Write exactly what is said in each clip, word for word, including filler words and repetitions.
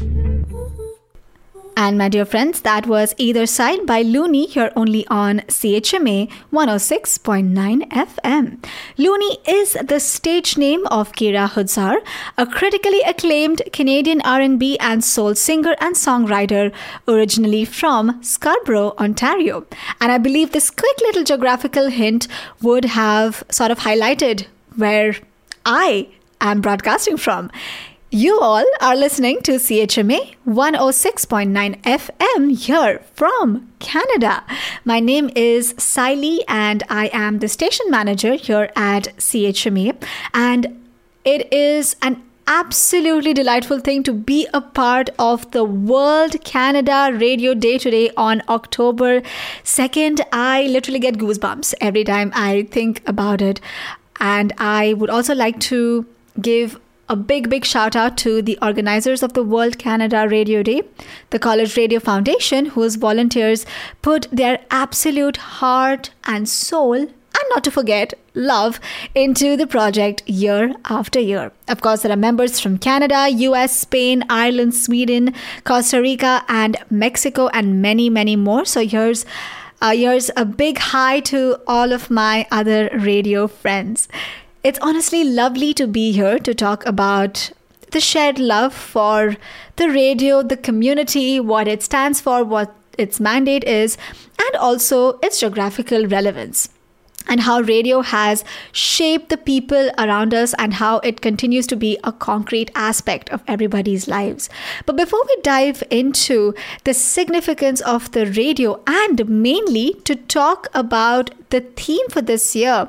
And my dear friends, that was Either Side by Looney here only on C H M A one oh six point nine F M. Looney is the stage name of Kira Hudzar, a critically acclaimed Canadian R and B and soul singer and songwriter originally from Scarborough, Ontario. And I believe this quick little geographical hint would have sort of highlighted where I am broadcasting from. You all are listening to C H M A one oh six point nine F M here from Canada. My name is Siley and I am the station manager here at C H M A. And it is an absolutely delightful thing to be a part of the World Canada Radio Day today on October second. I literally get goosebumps every time I think about it. And I would also like to give a big, big shout out to the organizers of the World Canada Radio Day, the College Radio Foundation, whose volunteers put their absolute heart and soul, and not to forget, love, into the project year after year. Of course, there are members from Canada, U S, Spain, Ireland, Sweden, Costa Rica, and Mexico, and many, many more. So here's, uh, here's a big hi to all of my other radio friends. It's honestly lovely to be here to talk about the shared love for the radio, the community, what it stands for, what its mandate is, and also its geographical relevance, and how radio has shaped the people around us and how it continues to be a concrete aspect of everybody's lives. But before we dive into the significance of the radio and mainly to talk about the theme for this year,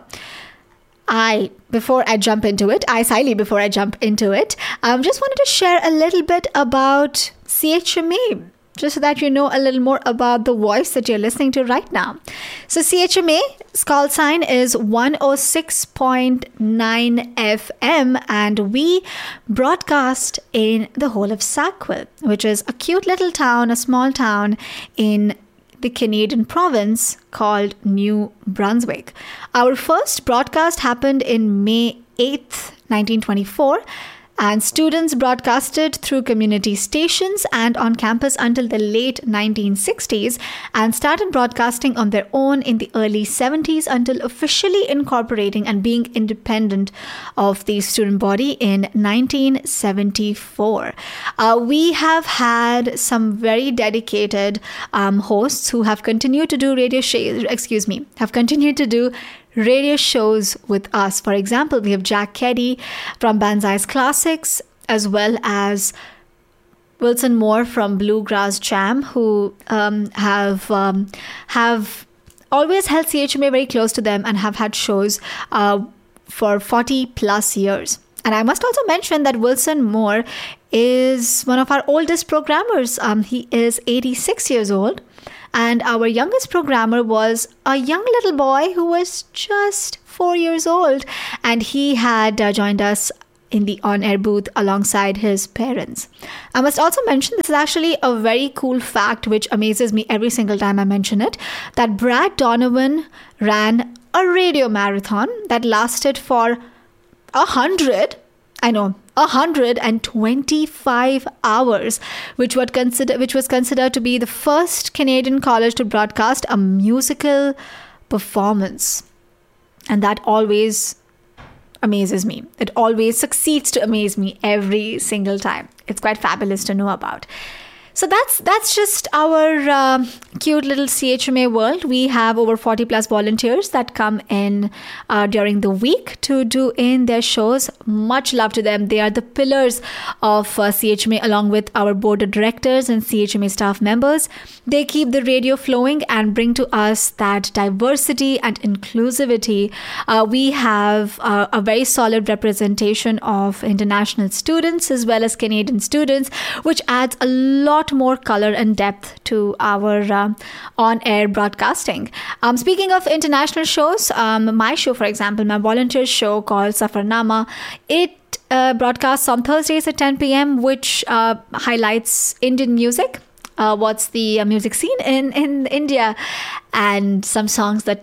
I, before I jump into it, I, Siley, before I jump into it, um, just wanted to share a little bit about C H M A, just so that you know a little more about the voice that you're listening to right now. So C H M A's call sign is one oh six point nine F M, and we broadcast in the whole of Sackville, which is a cute little town, a small town in the Canadian province called New Brunswick. Our first broadcast happened in May eighth, nineteen twenty-four, and students broadcasted through community stations and on campus until the late nineteen sixties and started broadcasting on their own in the early seventies until officially incorporating and being independent of the student body in nineteen seventy-four. Uh, we have had some very dedicated um, hosts who have continued to do radio shows, excuse me, have continued to do radio shows with us. For example, we have Jack Keddy from Banzai's Classics, as well as Wilson Moore from Bluegrass Jam, who um, have um, have always held C H M A very close to them and have had shows uh, for forty plus years. And I must also mention that Wilson Moore is one of our oldest programmers. Um, he is eighty-six years old. And our youngest programmer was a young little boy who was just four years old. And he had uh, joined us in the on-air booth alongside his parents. I must also mention, this is actually a very cool fact which amazes me every single time I mention it, that Brad Donovan ran a radio marathon that lasted for a hundred, I know, one hundred twenty-five hours, which would consider which was considered to be the first Canadian college to broadcast a musical performance. And that always amazes me. It always succeeds to amaze me every single time. It's quite fabulous to know about. So that's that's just our uh, cute little C H M A world. We have over forty plus volunteers that come in uh, during the week to do in their shows. Much love to them. They are the pillars of uh, C H M A, along with our board of directors and C H M A staff members. They keep the radio flowing and bring to us that diversity and inclusivity. Uh, we have uh, a very solid representation of international students as well as Canadian students, which adds a lot more color and depth to our uh, on-air broadcasting. Um, speaking of international shows, um, my show, for example, my volunteer show called Safarnama, it uh, broadcasts on Thursdays at ten p.m., which uh, highlights Indian music. Uh, what's the uh, music scene in, in India, and some songs that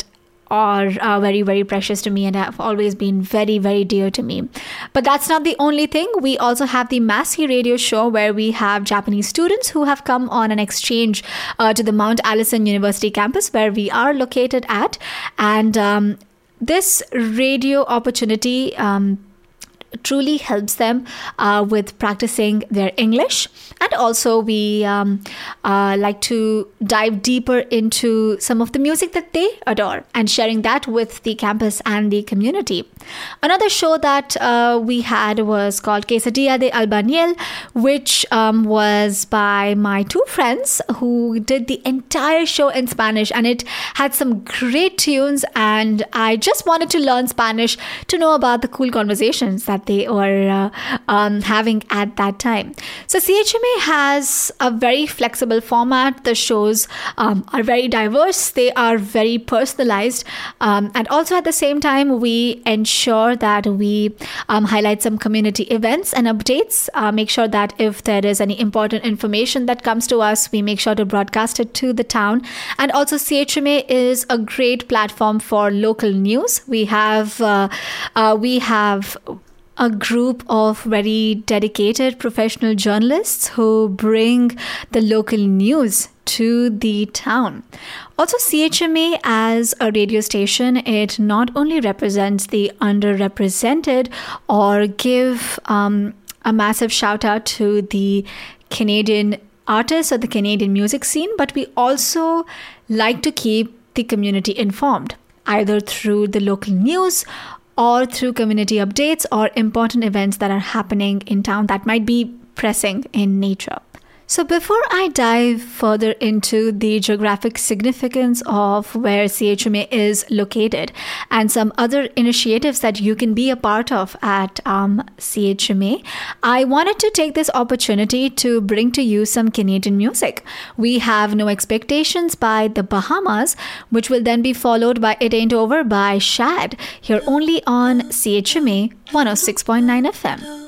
are uh, very, very precious to me and have always been very, very dear to me. But that's not the only thing. We also have the Massey Radio Show, where we have Japanese students who have come on an exchange uh, to the Mount Allison University campus, where we are located at. And um, this radio opportunity um, truly helps them uh, with practicing their English. And also we um, uh, like to dive deeper into some of the music that they adore and sharing that with the campus and the community. Another show that uh, we had was called Quesadilla de Albañil, which um, was by my two friends who did the entire show in Spanish, and it had some great tunes, and I just wanted to learn Spanish to know about the cool conversations that they were uh, um, having at that time. So C H M A has a very flexible format. The shows um, are very diverse. They are very personalized. Um, and also at the same time, we ensure that we um, highlight some community events and updates. Uh, make sure that if there is any important information that comes to us, we make sure to broadcast it to the town. And also C H M A is a great platform for local news. We have uh, uh, we have a group of very dedicated professional journalists who bring the local news to the town. Also, C H M A as a radio station, it not only represents the underrepresented or give um, a massive shout out to the Canadian artists or the Canadian music scene, but we also like to keep the community informed, either through the local news or through community updates or important events that are happening in town that might be pressing in nature. So before I dive further into the geographic significance of where C H M A is located and some other initiatives that you can be a part of at um, C H M A, I wanted to take this opportunity to bring to you some Canadian music. We have No Expectations by the Bahamas, which will then be followed by It Ain't Over by Shad, here only on C H M A one oh six point nine F M.